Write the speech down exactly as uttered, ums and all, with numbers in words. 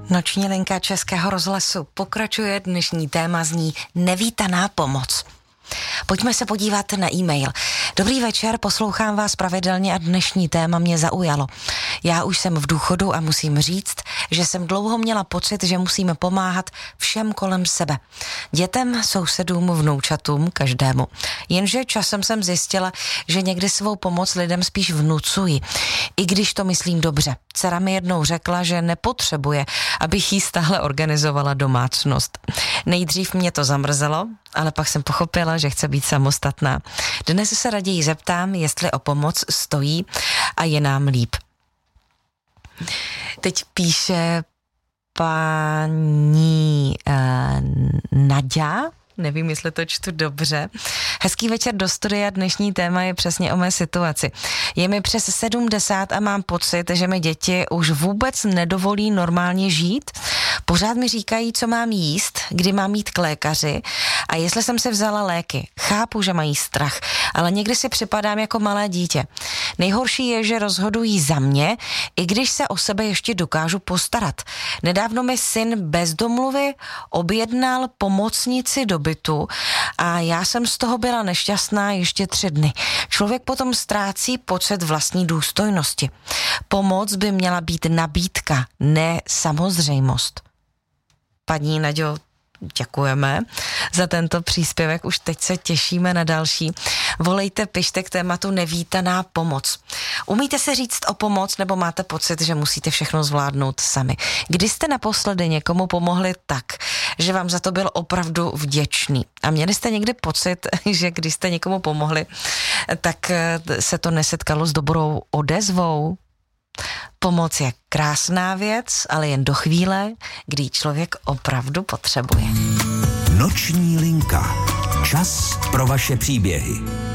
Noční linka Českého rozhlasu pokračuje, dnešní téma zní nevítaná pomoc. Pojďme se podívat na e-mail. Dobrý večer, poslouchám vás pravidelně a dnešní téma mě zaujalo. Já už jsem v důchodu a musím říct, že jsem dlouho měla pocit, že musíme pomáhat všem kolem sebe. Dětem, sousedům, vnoučatům, každému. Jenže časem jsem zjistila, že někdy svou pomoc lidem spíš vnucuji. I když to myslím dobře. Dcera mi jednou řekla, že nepotřebuje, abych jí stále organizovala domácnost. Nejdřív mě to zamrzelo, ale pak jsem pochopila, že chce být samostatná. Dnes se raději zeptám, jestli o pomoc stojí a je nám líp. Teď píše paní uh, Naďa, nevím, jestli to čtu dobře. Hezký večer do studia, dnešní téma je přesně o mé situaci. Je mi přes sedmdesát a mám pocit, že mi děti už vůbec nedovolí normálně žít. Pořád mi říkají, co mám jíst, kdy mám jít k lékaři a jestli jsem si vzala léky. Chápu, že mají strach, ale někdy si připadám jako malé dítě. Nejhorší je, že rozhodují za mě, i když se o sebe ještě dokážu postarat. Nedávno mi syn bez domluvy objednal pomocnici do bytu a já jsem z toho byla nešťastná ještě tři dny. Člověk potom ztrácí pocit vlastní důstojnosti. Pomoc by měla být nabídka, ne samozřejmost. Paní Naďo, děkujeme za tento příspěvek, už teď se těšíme na další. Volejte, pište k tématu nevítaná pomoc. Umíte se říct o pomoc, nebo máte pocit, že musíte všechno zvládnout sami? Kdy jste naposledy někomu pomohli tak, že vám za to byl opravdu vděčný? A měli jste někdy pocit, že když jste někomu pomohli, tak se to nesetkalo s dobrou odezvou? Pomoc je krásná věc, ale jen do chvíle, kdy člověk opravdu potřebuje. Noční linka. Čas pro vaše příběhy.